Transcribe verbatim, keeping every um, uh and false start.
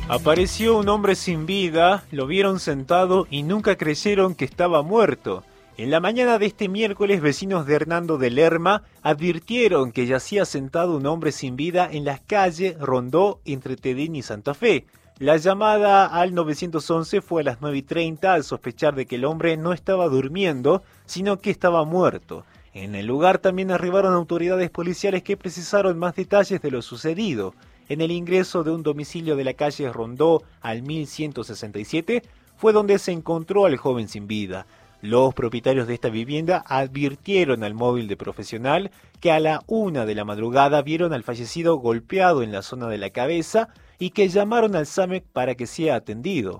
Apareció un hombre sin vida, lo vieron sentado y nunca creyeron que estaba muerto. En la mañana de este miércoles, vecinos de Hernando de Lerma advirtieron que yacía sentado un hombre sin vida en las calles Rondó entre Tedín y Santa Fe. La llamada al nueve once fue a las nueve y treinta al sospechar de que el hombre no estaba durmiendo, sino que estaba muerto. En el lugar también arribaron autoridades policiales que precisaron más detalles de lo sucedido. En el ingreso de un domicilio de la calle Rondó al mil ciento sesenta y siete fue donde se encontró al joven sin vida. Los propietarios de esta vivienda advirtieron al móvil de profesional que a la una de la madrugada vieron al fallecido golpeado en la zona de la cabeza y que llamaron al SAMEC para que sea atendido.